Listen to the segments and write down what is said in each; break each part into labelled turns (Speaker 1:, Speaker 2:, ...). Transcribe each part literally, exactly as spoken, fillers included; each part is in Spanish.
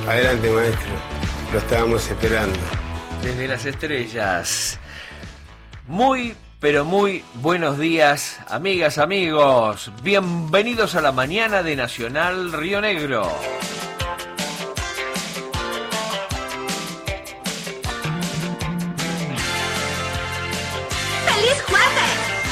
Speaker 1: Adelante, maestro. Lo estábamos esperando.
Speaker 2: Desde las estrellas. Muy, pero muy buenos días, amigas, amigos. Bienvenidos a la mañana de Nacional Río Negro.
Speaker 3: ¡Feliz jueves!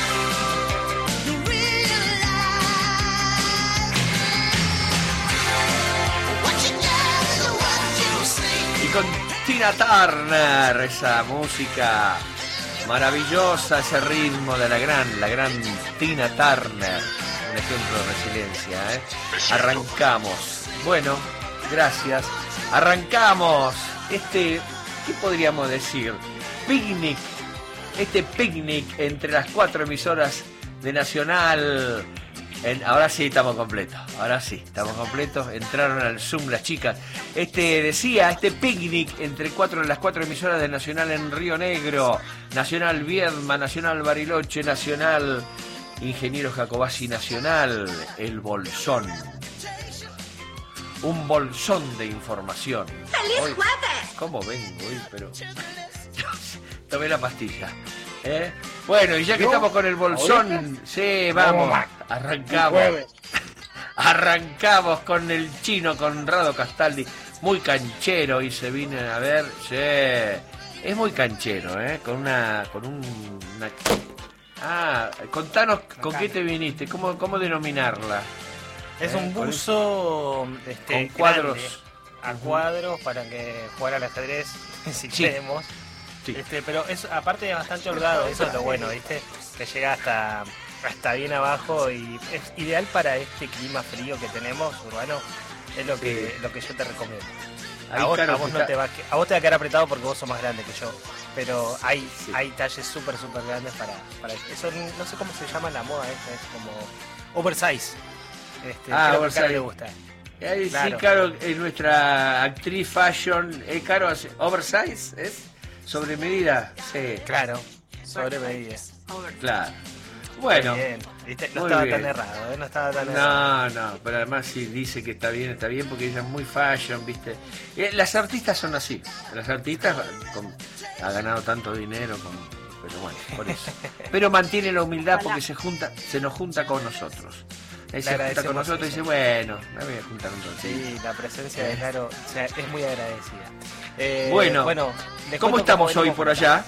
Speaker 2: Y con Tina Turner, esa música maravillosa, ese ritmo de la gran, la gran Tina Turner. Un ejemplo de resiliencia, ¿eh? Arrancamos. Bueno, gracias. Arrancamos este, ¿qué podríamos decir? Picnic. Este picnic entre las cuatro emisoras de Nacional. En, ahora sí estamos completos, ahora sí, estamos completos, entraron al Zoom las chicas. Este decía, este picnic entre cuatro de las cuatro emisoras de Nacional en Río Negro, Nacional Viedma, Nacional Bariloche, Nacional Ingeniero Jacobacci, Nacional El Bolsón. Un bolsón de información.
Speaker 3: ¡Feliz
Speaker 2: Hoy,
Speaker 3: jueves!
Speaker 2: ¿cómo vengo hoy? Pero tomé la pastilla. ¿Eh? Bueno, y ya que
Speaker 4: ¿Yo?
Speaker 2: estamos con el bolsón,
Speaker 4: ¿Ahorita?
Speaker 2: sí, vamos,
Speaker 4: Vamos,
Speaker 2: arrancamos. Arrancamos con el chino Conrado Castaldi, muy canchero, y se vino a ver, sí, es muy canchero, ¿eh? Con una, con un, una... Ah, contanos con qué te viniste, cómo, cómo denominarla.
Speaker 4: Es
Speaker 2: ¿Eh?
Speaker 4: un
Speaker 2: Con
Speaker 4: buzo este,
Speaker 2: con cuadros.
Speaker 4: grande, a cuadros para que jugar al ajedrez si
Speaker 2: Sí.
Speaker 4: queremos.
Speaker 2: Sí.
Speaker 4: Este, pero es aparte de bastante holgado, eso es lo bueno, ¿viste? Que llega hasta, hasta bien abajo y es ideal para este clima frío que tenemos, urbano. Es lo que,
Speaker 2: Sí.
Speaker 4: lo que yo te recomiendo.
Speaker 2: Ahí,
Speaker 4: A vos,
Speaker 2: claro,
Speaker 4: a vos
Speaker 2: que
Speaker 4: no
Speaker 2: está-
Speaker 4: te va, a que- a vos te va a quedar apretado porque vos sos más grande que yo. Pero hay,
Speaker 2: Sí.
Speaker 4: hay talles súper, súper grandes para, para eso. No sé cómo se llama la moda esta, es como oversize. Este,
Speaker 2: Ah,
Speaker 4: creo que a
Speaker 2: oversize.
Speaker 4: Caro le gusta.
Speaker 2: Ahí sí,
Speaker 4: Claro.
Speaker 2: Caro, es nuestra actriz fashion, ¿eh, Caro? ¿Oversize? ¿Es? ¿Sobre medida? Sí,
Speaker 4: Claro, sobre medida.
Speaker 2: claro. Bueno,
Speaker 4: Bien, ¿viste? No
Speaker 2: muy
Speaker 4: estaba
Speaker 2: bien.
Speaker 4: tan errado, ¿eh? No estaba tan errado.
Speaker 2: no, no, pero además sí dice que está bien, está bien, porque ella es muy fashion, ¿viste? Eh, las artistas son así, las artistas con- ha ganado tanto dinero, con, pero bueno, por eso. Pero mantiene la humildad porque se junta, se nos junta con nosotros. Él se junta
Speaker 4: agradecemos
Speaker 2: con nosotros y
Speaker 4: eso.
Speaker 2: dice, bueno, me voy a juntar un ratito.
Speaker 4: Sí, la presencia de Caro o sea, es muy agradecida. Eh,
Speaker 2: Bueno,
Speaker 4: bueno les
Speaker 2: ¿Cómo
Speaker 4: cuento
Speaker 2: estamos hoy
Speaker 4: venimos
Speaker 2: por
Speaker 4: acá.
Speaker 2: allá?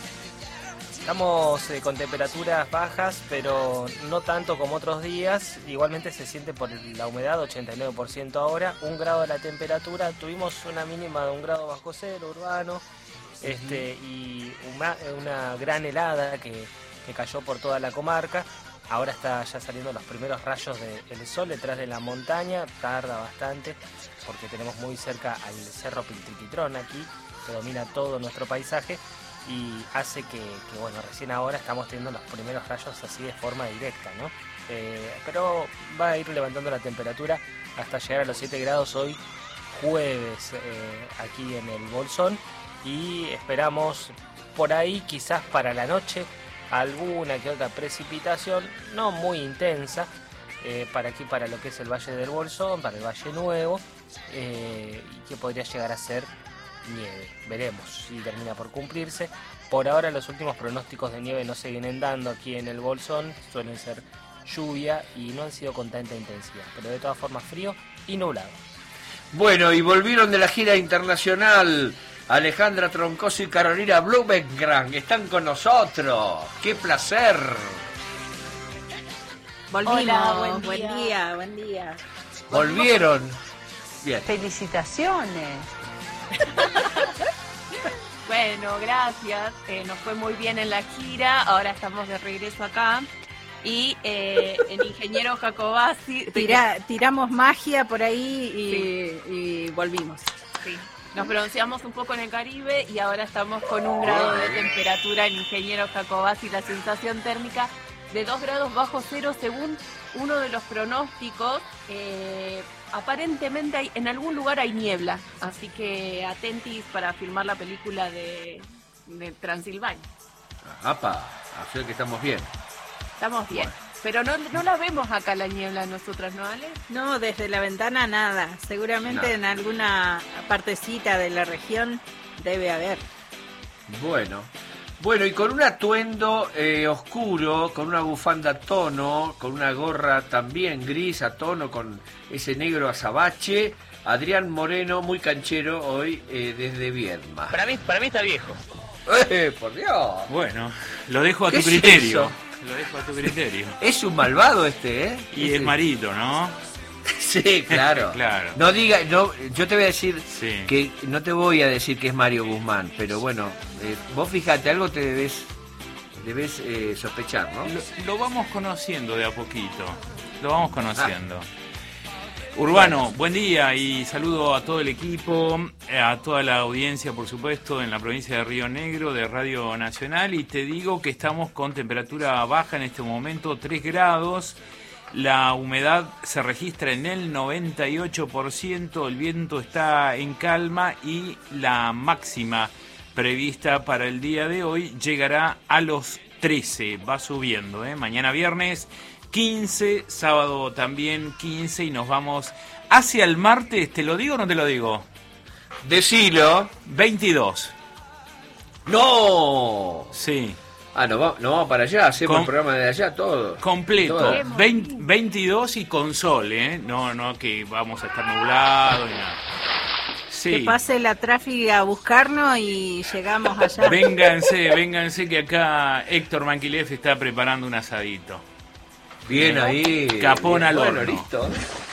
Speaker 4: Estamos eh, con temperaturas bajas, pero no tanto como otros días. Igualmente se siente por la humedad, ochenta y nueve por ciento ahora. Un grado de la temperatura. Tuvimos una mínima de un grado bajo cero urbano. Este, y una, una gran helada que, que cayó por toda la comarca. Ahora está ya saliendo los primeros rayos del sol detrás de la montaña. Tarda bastante porque tenemos muy cerca al Cerro Piltriquitrón aquí, que domina todo nuestro paisaje. Y hace que, que, bueno, recién ahora estamos teniendo los primeros rayos así de forma directa, ¿no? Eh, pero va a ir levantando la temperatura hasta llegar a los siete grados hoy, jueves, eh, aquí en el Bolsón. Y esperamos por ahí, quizás para la noche, alguna que otra precipitación, no muy intensa, eh, para aquí, para lo que es el Valle del Bolsón, para el Valle Nuevo, eh, y que podría llegar a ser nieve. Veremos si termina por cumplirse. Por ahora los últimos pronósticos de nieve no se vienen dando aquí en el Bolsón, suelen ser lluvia y no han sido con tanta intensidad, pero de todas formas frío y nublado.
Speaker 2: Bueno, y volvieron de la gira internacional Alejandra Troncoso y Carolina Blumengram. Están con nosotros. ¡Qué placer!
Speaker 5: Volvimos.
Speaker 6: Hola, buen
Speaker 5: buen
Speaker 6: día.
Speaker 5: día, buen día.
Speaker 2: Volvieron. Bien.
Speaker 5: Felicitaciones.
Speaker 6: Bueno, gracias. Eh, nos fue muy bien en la gira. Ahora estamos de regreso acá. Y eh, el ingeniero Jacobacci.
Speaker 5: Tira- tiramos magia por ahí y, y volvimos.
Speaker 6: Sí. Nos bronceamos un poco en el Caribe y ahora estamos con un grado de temperatura. El ingeniero Jacobacci, la sensación térmica de dos grados bajo cero según uno de los pronósticos. Eh, aparentemente hay, en algún lugar hay niebla, así que atentis para filmar la película de, de Transilvania.
Speaker 2: Apa, así que estamos bien.
Speaker 6: Estamos bien. pero no, no la vemos acá la niebla nosotras, ¿no, Ale?
Speaker 5: No, desde la ventana nada. Seguramente
Speaker 2: Nada.
Speaker 5: en alguna partecita de la región debe haber.
Speaker 2: Bueno, bueno, y con un atuendo eh, oscuro, con una bufanda a tono, con una gorra también gris a tono, con ese negro azabache, Adrián Moreno, muy canchero hoy eh, desde Viedma.
Speaker 3: Para mí, para mí está viejo.
Speaker 2: ¡Eh, por Dios!
Speaker 7: Bueno, lo dejo a
Speaker 2: ¿Qué
Speaker 7: tu
Speaker 2: es
Speaker 7: criterio.
Speaker 2: eso?
Speaker 7: Lo dejo a tu criterio.
Speaker 2: Es un malvado este, ¿eh?
Speaker 7: Y
Speaker 2: Ese-
Speaker 7: es marito, ¿no?
Speaker 2: Sí, claro.
Speaker 7: Claro.
Speaker 2: No diga, no, yo te voy a decir
Speaker 7: Sí.
Speaker 2: que no te voy a decir que es Mario Guzmán, pero bueno, eh, vos fíjate, algo te debes, debes eh, sospechar, ¿no?
Speaker 7: Lo, lo vamos conociendo de a poquito. Lo vamos conociendo. Urbano, buen día y saludo a todo el equipo, a toda la audiencia, por supuesto, en la provincia de Río Negro de Radio Nacional. Y te digo que estamos con temperatura baja en este momento, tres grados. La humedad se registra en el noventa y ocho por ciento, el viento está en calma y la máxima prevista para el día de hoy llegará a los trece, va subiendo, ¿eh? Mañana viernes quince, sábado también quince y nos vamos hacia el martes, ¿te lo digo o no te lo digo?
Speaker 2: Decilo.
Speaker 7: veintidós,
Speaker 2: ¡No!
Speaker 7: sí.
Speaker 2: Ah, nos va- nos vamos para allá, hacemos
Speaker 7: Com-
Speaker 2: el programa de allá, todo.
Speaker 7: Completo,
Speaker 2: Todo.
Speaker 7: veinte, veintidós y con sol, ¿eh? No, no que vamos a estar nublados y nada. Sí.
Speaker 5: Que pase la tráfica a buscarnos y llegamos allá.
Speaker 7: Vénganse, vénganse que acá Héctor Manquilef está preparando un asadito.
Speaker 2: Bien ahí.
Speaker 7: Capón
Speaker 2: bien.
Speaker 7: al
Speaker 2: Bueno,
Speaker 7: horno.
Speaker 2: listo.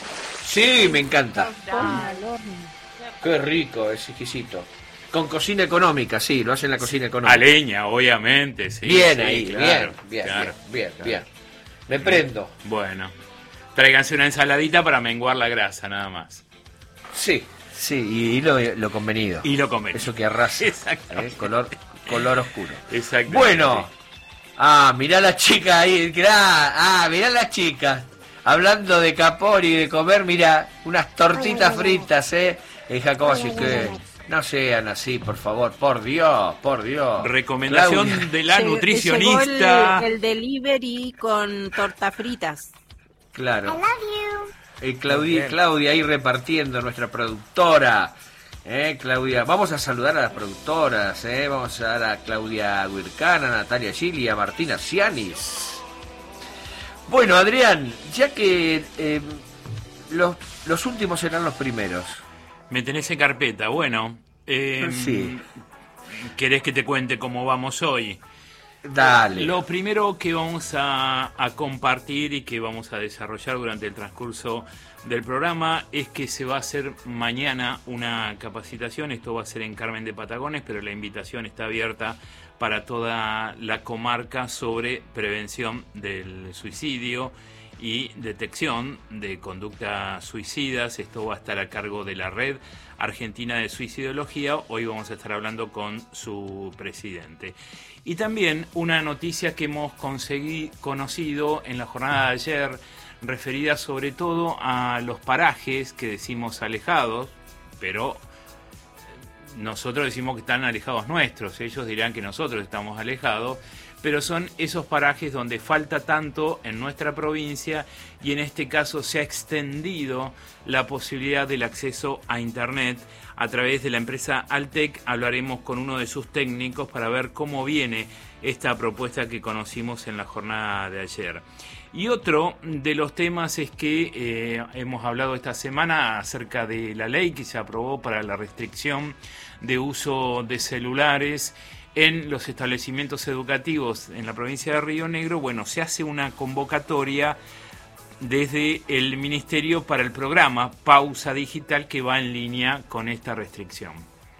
Speaker 2: Sí, me encanta.
Speaker 5: Ah, al horno.
Speaker 2: Qué rico, es exquisito. Con cocina económica, sí, lo hacen en la cocina
Speaker 7: A
Speaker 2: económica.
Speaker 7: leña, obviamente, sí.
Speaker 2: bien
Speaker 7: sí,
Speaker 2: ahí,
Speaker 7: claro,
Speaker 2: bien, bien,
Speaker 7: claro,
Speaker 2: bien, bien,
Speaker 7: claro.
Speaker 2: bien. Me prendo.
Speaker 7: Bueno, tráiganse una ensaladita para menguar la grasa, nada más.
Speaker 2: Sí, sí, y lo, lo convenido.
Speaker 7: Y lo comen.
Speaker 2: Eso que arrasa.
Speaker 7: Exactamente.
Speaker 2: ¿eh? Color, color oscuro.
Speaker 7: Exacto.
Speaker 2: Bueno. Ah, mirá la chica ahí. gra- Ah, mirá la chica. Hablando de capón y de comer, mirá, unas tortitas fritas, ¿eh? El Jacobo, así que no sean así, por favor. Por Dios, por Dios.
Speaker 7: Recomendación
Speaker 2: Claudia.
Speaker 7: de la
Speaker 5: Llegó-
Speaker 7: nutricionista.
Speaker 5: llegó el, el delivery con tortas fritas.
Speaker 2: Claro. Eh, Claudia, Claudia ahí repartiendo, nuestra productora. Eh, Claudia, vamos a saludar a las productoras, eh, vamos a dar a Claudia Huircana, a Natalia Gili y a Martina Cianis. Bueno, Adrián, ya que eh, los, los últimos serán los primeros.
Speaker 7: Me tenés en carpeta. Bueno, eh,
Speaker 2: Sí.
Speaker 7: ¿querés que te cuente cómo vamos hoy?
Speaker 2: Dale.
Speaker 7: Lo primero que vamos a, a compartir y que vamos a desarrollar durante el transcurso del programa es que se va a hacer mañana una capacitación. Esto va a ser en Carmen de Patagones, pero la invitación está abierta para toda la comarca sobre prevención del suicidio y detección de conductas suicidas. Esto va a estar a cargo de la Red Argentina de Suicidología. Hoy vamos a estar hablando con su presidente. Y también una noticia que hemos consegui- conocido en la jornada de ayer, referida sobre todo a los parajes que decimos alejados, pero nosotros decimos que están alejados nuestros, ellos dirán que nosotros estamos alejados, pero son esos parajes donde falta tanto en nuestra provincia y en este caso se ha extendido la posibilidad del acceso a Internet a través de la empresa Altec. Hablaremos con uno de sus técnicos para ver cómo viene esta propuesta que conocimos en la jornada de ayer. Y otro de los temas es que eh, hemos hablado esta semana acerca de la ley que se aprobó para la restricción de uso de celulares en los establecimientos educativos en la provincia de Río Negro. Bueno, se hace una convocatoria desde el Ministerio para el programa Pausa Digital que va en línea con esta restricción.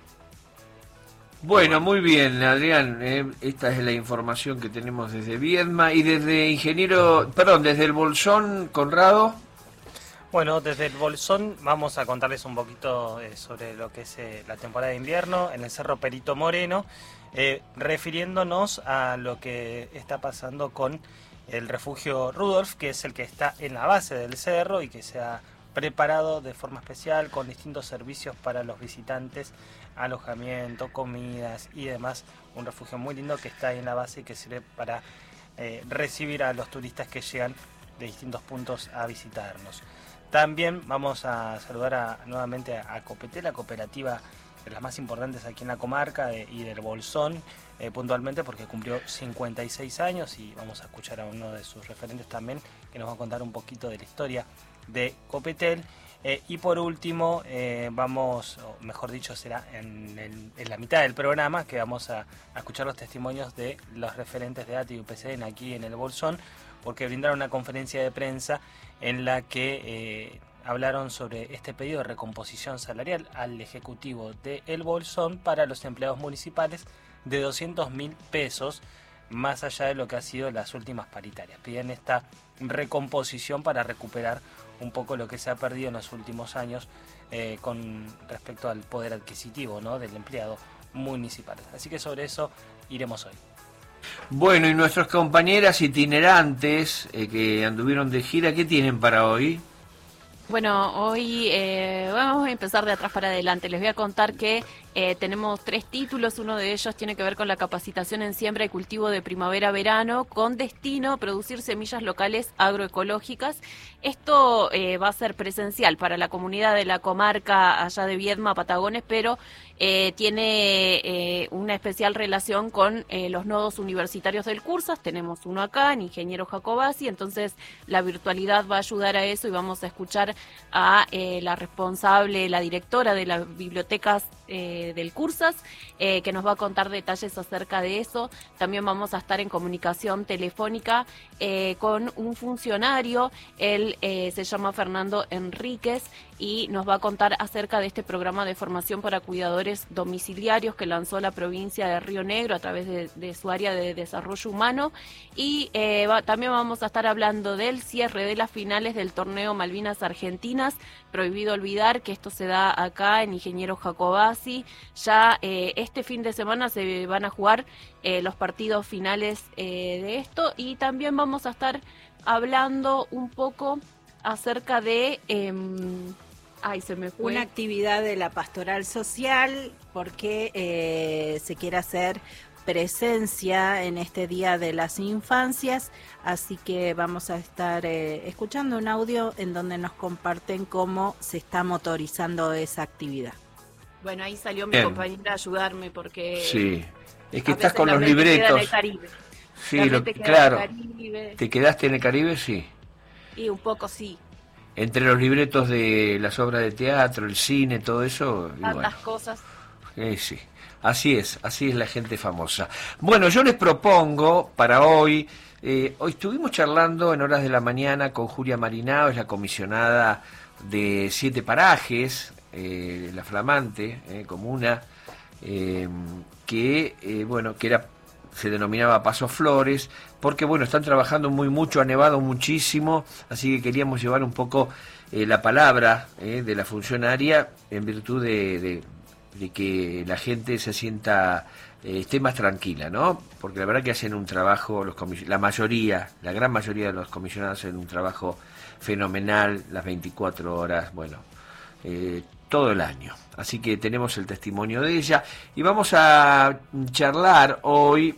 Speaker 2: Bueno, muy bien, Adrián. eh, esta es la información que tenemos desde Viedma y desde Ingeniero, perdón, desde el Bolsón, Conrado.
Speaker 4: Bueno, desde el Bolsón vamos a contarles un poquito eh, sobre lo que es eh, la temporada de invierno en el Cerro Perito Moreno, eh, refiriéndonos a lo que está pasando con el refugio Rudolf, que es el que está en la base del cerro y que se ha preparado de forma especial con distintos servicios para los visitantes, alojamiento, comidas y demás. Un refugio muy lindo que está ahí en la base y que sirve para eh, recibir a los turistas que llegan de distintos puntos a visitarnos. También vamos a saludar a, nuevamente a, a Copetel, la cooperativa de las más importantes aquí en la comarca de, y del Bolsón, eh, puntualmente porque cumplió cincuenta y seis años, y vamos a escuchar a uno de sus referentes también, que nos va a contar un poquito de la historia de Copetel. Eh, y por último, eh, vamos, o mejor dicho, será en, el, en la mitad del programa, que vamos a, a escuchar los testimonios de los referentes de A T E y U P C N aquí en el Bolsón, porque brindaron una conferencia de prensa en la que eh, hablaron sobre este pedido de recomposición salarial al Ejecutivo de El Bolsón para los empleados municipales de doscientos mil pesos, más allá de lo que ha sido las últimas paritarias. Piden esta recomposición para recuperar un poco lo que se ha perdido en los últimos años eh, con respecto al poder adquisitivo, ¿no?, del empleado municipal. Así que sobre eso iremos hoy.
Speaker 2: Bueno, y nuestras compañeras itinerantes eh, que anduvieron de gira, ¿qué tienen para hoy?
Speaker 6: Bueno, hoy eh, vamos a empezar de atrás para adelante. Les voy a contar que eh, tenemos tres títulos. Uno de ellos tiene que ver con la capacitación en siembra y cultivo de primavera-verano con destino a producir semillas locales agroecológicas. Esto eh, va a ser presencial para la comunidad de la comarca allá de Viedma, Patagones, pero eh, tiene eh, una especial relación con eh, los nodos universitarios del Cursas. Tenemos uno acá, en Ingeniero Jacobasi, entonces la virtualidad va a ayudar a eso y vamos a escuchar a eh, la responsable, la directora de las bibliotecas eh, del Cursas, eh, que nos va a contar detalles acerca de eso. También vamos a estar en comunicación telefónica eh, con un funcionario, él eh, se llama Fernando Enríquez y nos va a contar acerca de este programa de formación para cuidadores domiciliarios que lanzó la provincia de Río Negro a través de, de su área de desarrollo humano. Y eh, va, también vamos a estar hablando del cierre de las finales del torneo Malvinas Argentinas. Prohibido olvidar que esto se da acá en Ingeniero Jacobasi. Ya eh, este fin de semana se van a jugar eh, los partidos finales eh, de esto, y también vamos a estar hablando un poco acerca de... Eh, ay, se me fue.
Speaker 5: Una actividad de la Pastoral Social, porque eh, se quiere hacer presencia en este Día de las Infancias, así que vamos a estar eh, escuchando un audio en donde nos comparten cómo se está motorizando esa actividad.
Speaker 6: Bueno, ahí salió mi
Speaker 2: Bien.
Speaker 6: compañera a ayudarme porque...
Speaker 2: Sí, es que
Speaker 6: a
Speaker 2: estás
Speaker 6: veces
Speaker 2: con
Speaker 6: la
Speaker 2: los
Speaker 6: mente queda en
Speaker 2: libretos.
Speaker 6: el Caribe.
Speaker 2: Sí,
Speaker 6: La
Speaker 2: lo,
Speaker 6: mente queda
Speaker 2: claro.
Speaker 6: en el Caribe.
Speaker 2: ¿Te quedaste en el Caribe? Sí.
Speaker 6: Y un poco sí.
Speaker 2: Entre los libretos de las obras de teatro, el cine, todo eso. Y
Speaker 6: Tantas
Speaker 2: bueno,
Speaker 6: cosas.
Speaker 2: eh, sí. Así es, así es la gente famosa. Bueno, yo les propongo para hoy, eh, hoy estuvimos charlando en horas de la mañana con Julia Marinao, es la comisionada de Siete Parajes, eh, la flamante eh, comuna, eh, que eh, bueno, que era, se denominaba Paso Flores, porque bueno, están trabajando muy mucho, ha nevado muchísimo, así que queríamos llevar un poco eh, la palabra eh, de la funcionaria en virtud de, de de que la gente se sienta, eh, esté más tranquila, ¿no? Porque la verdad que hacen un trabajo, los comis- la mayoría, la gran mayoría de los comisionados hacen un trabajo fenomenal, las veinticuatro horas, bueno, eh, todo el año. Así que tenemos el testimonio de ella y vamos a charlar hoy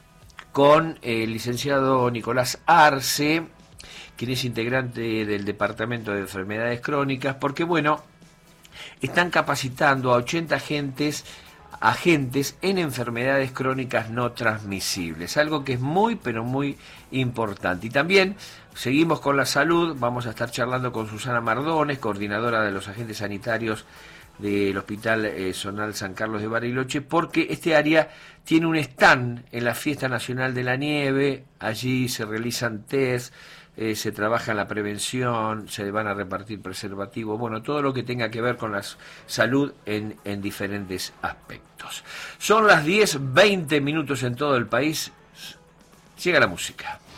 Speaker 2: con el licenciado Nicolás Arce, quien es integrante del Departamento de Enfermedades Crónicas, porque bueno, están capacitando a ochenta agentes, agentes en enfermedades crónicas no transmisibles, algo que es muy, pero muy importante. Y también seguimos con la salud, vamos a estar charlando con Susana Mardones, coordinadora de los agentes sanitarios del Hospital eh, Zonal San Carlos de Bariloche, porque este área tiene un stand en la Fiesta Nacional de la Nieve, allí se realizan test, Eh, se trabaja en la prevención, se van a repartir preservativos, bueno, todo lo que tenga que ver con la salud en, en diferentes aspectos. Son las diez, veinte minutos en todo el país. Llega la música.